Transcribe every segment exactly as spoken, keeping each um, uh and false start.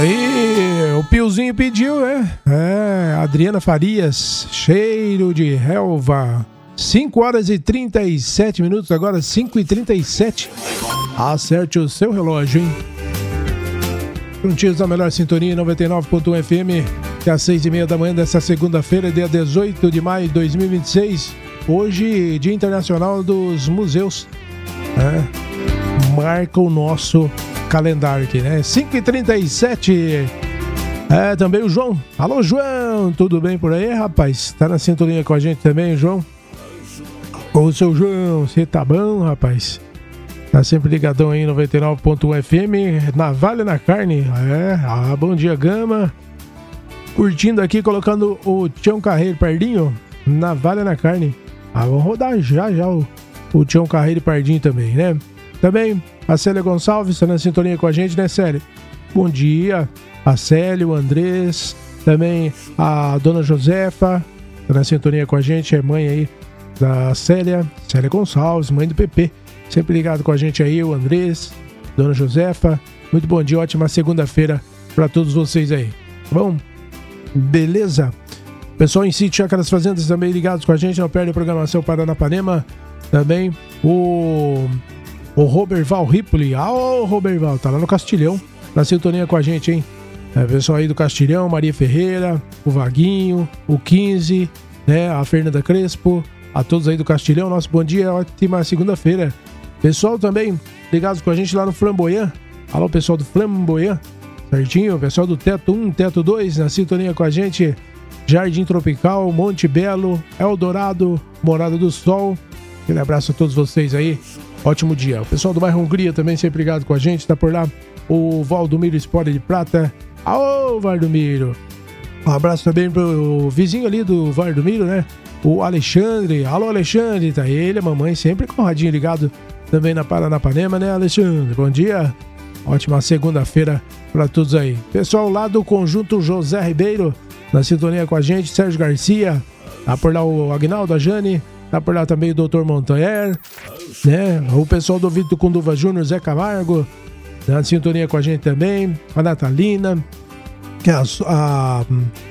E o Piozinho pediu, né? É, Adriana Farias, Cheiro de Relva. cinco horas e trinta e sete minutos, agora cinco e trinta e sete. Acerte o seu relógio, hein? Juntinhos na melhor sintonia, noventa e nove ponto um F M, que é às seis e meia da manhã desta segunda-feira, dia dezoito de maio de dois mil e vinte e seis. Hoje, Dia Internacional dos Museus. É, marca o nosso calendário aqui, né? cinco e trinta e sete. É, também o João. Alô, João, tudo bem por aí, rapaz? Tá na sintonia com a gente também, João? Ô, seu João, você tá bom, rapaz? Tá sempre ligadão aí, noventa e nove ponto um F M, Navalha na Carne. É, ah, bom dia, Gama. Curtindo aqui, colocando o Tião Carreiro Pardinho, Navalha na Carne. Ah, vamos rodar já, já o, o Tião Carreiro Pardinho também, né? Também a Célia Gonçalves tá na sintonia com a gente, né, Célia? Bom dia. A Célia, o Andrés, também a Dona Josefa tá na sintonia com a gente, é mãe aí da Célia, Célia Gonçalves, mãe do P P. Sempre ligado com a gente aí, o Andrés, Dona Josefa. Muito bom dia, ótima segunda-feira para todos vocês aí. Bom, beleza? Pessoal em Sítio Chácaras Fazendas também ligados com a gente, não perde a programação Paranapanema. Também o, o Roberval Ripoli. Ah, o Roberval, tá lá no Castilhão, na sintonia com a gente, hein? É, pessoal aí do Castilhão, Maria Ferreira, o Vaguinho, o quinze, né? A Fernanda Crespo, a todos aí do Castilhão. Nosso bom dia, ótima segunda-feira. Pessoal também ligados com a gente lá no Flamboyant. Alô, pessoal do Flamboyant, certinho? Pessoal do Teto um, Teto dois, na sintonia com a gente. Jardim Tropical, Monte Belo, Eldorado, Morada do Sol. Aquele abraço a todos vocês aí. Ótimo dia. O pessoal do bairro Hungria também sempre ligado com a gente. Tá por lá o Valdomiro Espora de Prata. Aô, Valdomiro. Um abraço também pro vizinho ali do Valdomiro, né? O Alexandre. Alô, Alexandre. Tá ele, a mamãe sempre com o radinho ligado também na Paranapanema, né, Alexandre? Bom dia. Ótima segunda-feira para todos aí. Pessoal lá do Conjunto José Ribeiro, na sintonia com a gente. Sérgio Garcia. Tá por lá o Agnaldo, a Jane. Tá por lá também o doutor Montanher, né? O pessoal do Vitor Cunduva Júnior, Zé Camargo, na sintonia com a gente também. A Natalina, que é a... a,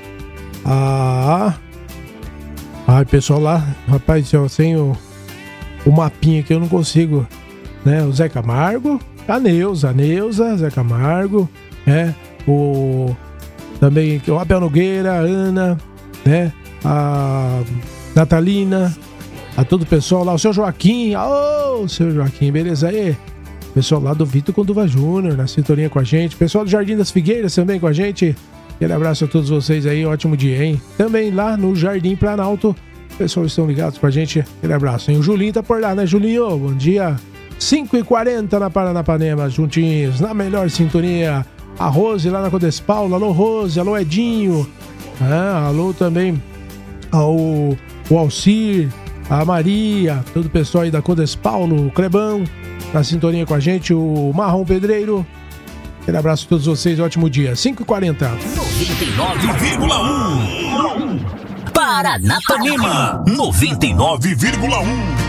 a ai, pessoal lá, rapaz, eu sem o, o mapinha aqui eu não consigo, né? O Zé Camargo, a Neuza, a Neuza, Zé Camargo, né? O... Também o Abel Nogueira, a Ana, né? A Natalina, a todo o pessoal lá, o seu Joaquim, ô, seu Joaquim, beleza aí? Pessoal lá do Vitor Conduva Júnior, na sintonia com a gente. Pessoal do Jardim das Figueiras também com a gente. Aquele abraço a todos vocês aí, ótimo dia, hein? Também lá no Jardim Planalto, pessoal estão ligados com a gente. Aquele abraço, hein? O Julinho tá por lá, né, Julinho? Bom dia. cinco e quarenta na Paranapanema, juntinhos, na melhor sintonia. A Rose lá na Codespaulo. Alô, Rose. Alô, Edinho. Ah, alô também ao o Alcir, a Maria, todo o pessoal aí da Codespaulo, o Clebão, na sintonia com a gente, o Marrom Pedreiro. Aquele abraço a todos vocês, ótimo dia. cinco e quarenta. noventa e nove vírgula um Paranapanema noventa e nove vírgula um.